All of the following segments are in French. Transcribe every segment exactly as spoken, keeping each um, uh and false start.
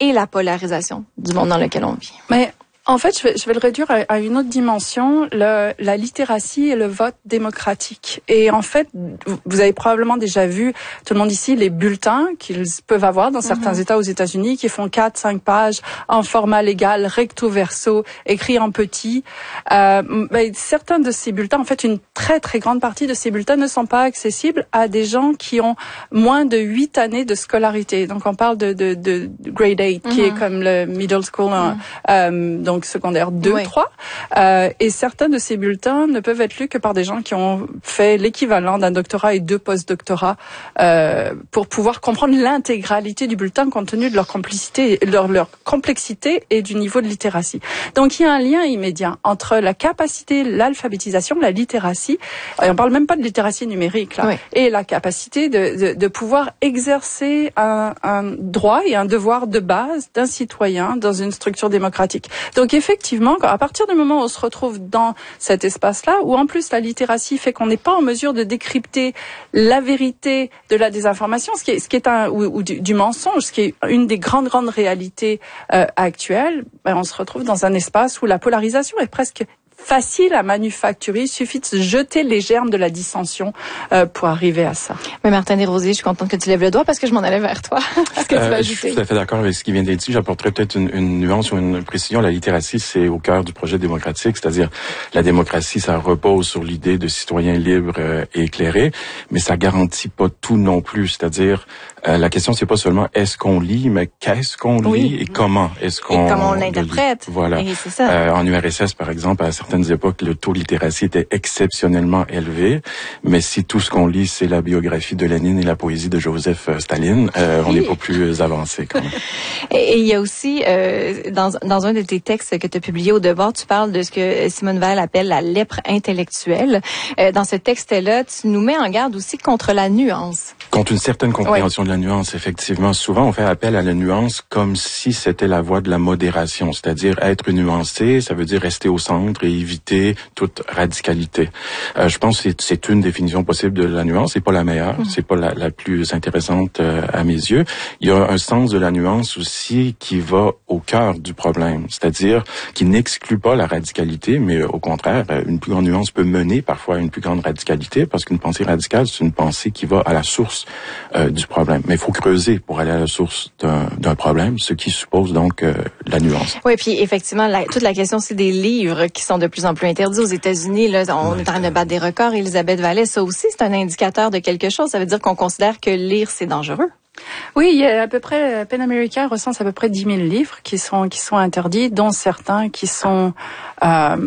et la polarisation du monde dans lequel on vit. Mais en fait, je vais, je vais le réduire à, à une autre dimension, le, la littératie et le vote démocratique. Et en fait, vous avez probablement déjà vu, tout le monde ici, les bulletins qu'ils peuvent avoir dans certains mm-hmm. États aux États-Unis qui font quatre, cinq pages en format légal, recto verso, écrit en petit. Euh, ben, certains de ces bulletins, en fait, une très très grande partie de ces bulletins ne sont pas accessibles à des gens qui ont moins de huit années de scolarité. Donc, on parle de, de, de grade eight, mm-hmm. qui est comme le middle school, mm-hmm. euh, donc secondaire deux, oui. trois. Euh, et certains de ces bulletins ne peuvent être lus que par des gens qui ont fait l'équivalent d'un doctorat et deux post-doctorats euh, pour pouvoir comprendre l'intégralité du bulletin compte tenu de leur complicité, leur, leur complexité et du niveau de littératie. Donc, il y a un lien immédiat entre la capacité, l'alphabétisation, la littératie, et on parle même pas de littératie numérique, là, oui. et la capacité de, de, de pouvoir exercer un, un droit et un devoir de base d'un citoyen dans une structure démocratique. Donc, effectivement, à partir du moment où on se retrouve dans cet espace-là, où en plus la littératie fait qu'on n'est pas en mesure de décrypter la vérité de la désinformation, ce qui est, ce qui est un ou, ou du, du mensonge, ce qui est une des grandes grandes réalités euh, actuelles, ben, on se retrouve dans un espace où la polarisation est presque facile à manufacturer. Il suffit de jeter les germes de la dissension euh, pour arriver à ça. Mais Martin Desrosiers, je suis contente que tu lèves le doigt parce que je m'en allais vers toi. Qu'est-ce que euh, tu vas ajouter? Je suis tout à fait d'accord avec ce qui vient d'être dit. J'apporterais peut-être une, une nuance ou une précision. La littératie, c'est au cœur du projet démocratique, c'est-à-dire la démocratie, ça repose sur l'idée de citoyens libres euh, et éclairés, mais ça garantit pas tout non plus. C'est-à-dire, euh, la question, c'est pas seulement est-ce qu'on lit, mais qu'est-ce qu'on lit oui. et comment est-ce qu'on et comment on l'interprète. Voilà. Et c'est ça. Euh, en U R S S, par exemple, à certaines époques, le taux de littératie était exceptionnellement élevé, mais si tout ce qu'on lit, c'est la biographie de Lénine et la poésie de Joseph Staline, euh, on n'est pas plus avancé quand même. Et, et il y a aussi, euh, dans, dans un de tes textes que tu as publié au Devoir, tu parles de ce que Simone Veil appelle la lèpre intellectuelle. Euh, dans ce texte-là, tu nous mets en garde aussi contre la nuance. Contre une certaine compréhension oui. de la nuance, effectivement. Souvent, on fait appel à la nuance comme si c'était la voie de la modération, c'est-à-dire être nuancé, ça veut dire rester au centre et éviter toute radicalité. Euh, je pense que c'est, c'est une définition possible de la nuance, c'est pas la meilleure, mmh. c'est pas la, la plus intéressante euh, à mes yeux. Il y a un sens de la nuance aussi qui va au cœur du problème, c'est-à-dire qui n'exclut pas la radicalité, mais au contraire, une plus grande nuance peut mener parfois à une plus grande radicalité, parce qu'une pensée radicale, c'est une pensée qui va à la source euh, du problème. Mais il faut creuser pour aller à la source d'un, d'un problème, ce qui suppose donc euh, la nuance. Oui, puis effectivement, la, toute la question, c'est des livres qui sont de plus en plus interdits aux États-Unis. Là, on ouais, est en train de battre des records. Elisabeth Vallée, ça aussi, c'est un indicateur de quelque chose. Ça veut dire qu'on considère que lire, c'est dangereux. Oui, il y a à peu près, PEN America recense à peu près dix mille livres qui sont qui sont interdits, dont certains qui sont euh,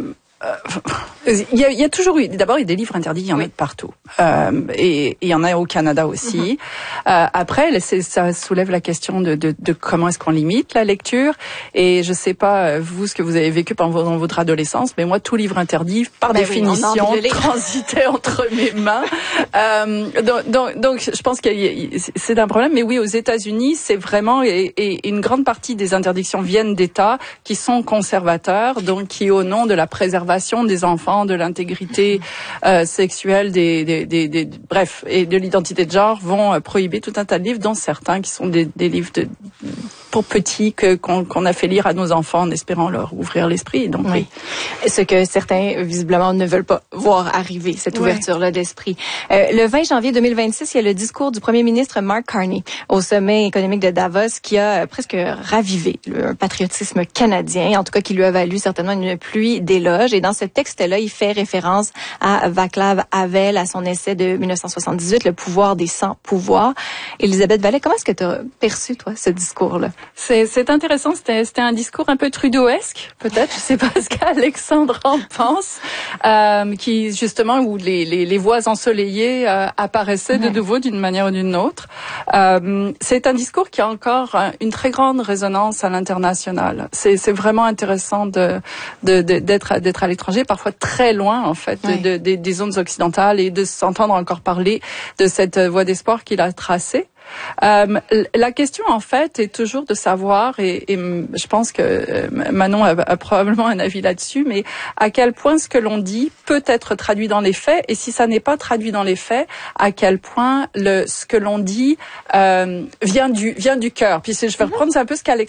Euh, il, y a, il y a toujours eu, d'abord, il y a des livres interdits, il y en oui. a de partout. Euh, et, et il y en a au Canada aussi. Mm-hmm. Euh, après, c'est, ça soulève la question de, de, de comment est-ce qu'on limite la lecture. Et je sais pas, vous, ce que vous avez vécu pendant dans votre adolescence, mais moi, tout livre interdit, par ben définition, oui, transitait entre mes mains. Euh, donc, donc, donc, je pense que c'est un problème. Mais oui, aux États-Unis, c'est vraiment, et, et une grande partie des interdictions viennent d'États qui sont conservateurs, donc qui, au nom de la préservation des enfants, de l'intégrité euh, sexuelle, des, des, des, des, bref, et de l'identité de genre, vont euh, prohiber tout un tas de livres, dont certains qui sont des, des livres de, pour petits que qu'on, qu'on a fait lire à nos enfants en espérant leur ouvrir l'esprit. Donc, oui. oui. Ce que certains, visiblement, ne veulent pas voir arriver, cette ouverture-là ouais. d'esprit. Euh, le vingt janvier deux mille vingt-six, il y a le discours du premier ministre Mark Carney au sommet économique de Davos qui a presque ravivé le patriotisme canadien, en tout cas qui lui a valu certainement une pluie d'éloges. Et dans ce texte-là, il fait référence à Václav Havel, à son essai de dix-neuf cent soixante-dix-huit, Le pouvoir des sans-pouvoirs. Elisabeth Vallée, comment est-ce que tu as perçu, toi, ce discours-là? C'est, c'est intéressant. C'était, c'était un discours un peu trudeauesque, peut-être. Je sais pas ce qu'Alexandre en pense. Euh, qui, justement, où les, les, les voix ensoleillées euh, apparaissaient ouais. de nouveau d'une manière ou d'une autre. Euh, c'est un discours qui a encore une très grande résonance à l'international. C'est, c'est vraiment intéressant de, de, de, d'être, d'être à l'étranger, parfois très loin, en fait, ouais. de, de, des zones occidentales et de s'entendre encore parler de cette voie d'espoir qu'il a tracée. Euh, la question, en fait, est toujours de savoir, et, et je pense que Manon a, a probablement un avis là-dessus, mais à quel point ce que l'on dit peut être traduit dans les faits, et si ça n'est pas traduit dans les faits, à quel point le ce que l'on dit euh, vient du vient du cœur. Puis je vais reprendre un peu ce qu'Alex